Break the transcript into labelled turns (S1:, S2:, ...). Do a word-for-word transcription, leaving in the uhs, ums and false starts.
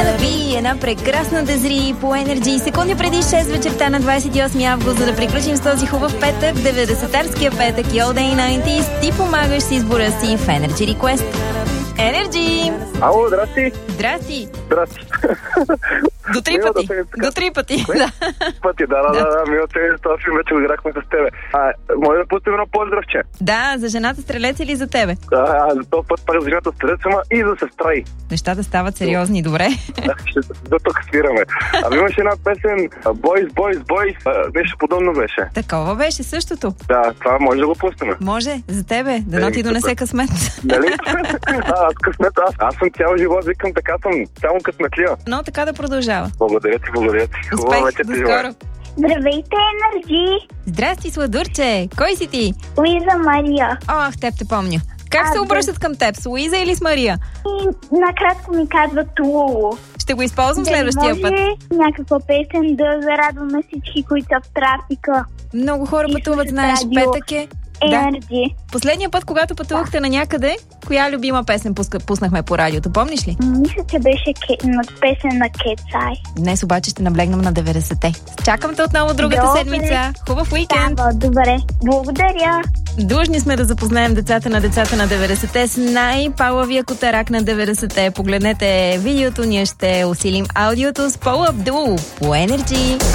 S1: Алаби, една прекрасна Дезри по Energy. Секунди преди шест вечерта на двадесет и осми август, за да приключим с този хубав петък, деветдесетарския петък и All Day деветдесет. Ти помагаш с избора си в Energy Request. Energy!
S2: Ало, здрасти!
S1: Здрасти!
S2: Здрасти!
S1: До три пъти. До три пъти.
S2: Да. Пъти, да, да, да, да. Милата е, този филм вече го играхме с тебе. А, може да пустим едно поздравче?
S1: Да, за жената стрелец или за тебе?
S2: А, за този път пак за жената стрелец, ама и за сестра й.
S1: Нещата стават сериозни, добре?
S2: Да, ще до тук свираме. А имаше една песен Boys, Boys, Boys, нещо подобно беше.
S1: Такова беше същото.
S2: Да, това може да го пустим.
S1: Може, за тебе, да ти донесе късмет.
S2: Дали? А, аз късмет, аз, аз съм цял живот, викам, така съм, само късметлия.
S1: Но така да продължава.
S2: Благодаря ти, благодаря ти.
S1: Успех, до скоро.
S3: Здравейте, Energy!
S1: Здрасти, сладурче! Кой си ти?
S3: Луиза Мария.
S1: Ох, теб те помня. Как
S3: а,
S1: се обръщат към теб? С Луиза или с Мария?
S3: И накратко ми казват Лулу.
S1: Ще го използвам
S3: да
S1: следващия
S3: може
S1: път.
S3: Някаква песен да зарадваме всички, които са в трафика.
S1: Много хора
S3: И
S1: пътуват, знаеш,
S3: радио.
S1: петък е.
S3: Energy.
S1: Да. Последния път, когато пътувахте на някъде, коя любима песен пуска, пуснахме по радиото? Помниш ли?
S3: Мисля, че беше ке... на песен на Кетсай.
S1: Днес обаче ще наблегнем на деветдесетте. Чакам те отново другата
S3: Добре.
S1: седмица. Хубав уикенд!
S3: Да, добре. Благодаря.
S1: Длъжни сме да запознаем децата на децата на деветдесетте с най-палавия котарак на деветдесетте. Погледнете видеото, ние ще усилим аудиото с Пол Абдул по Energy.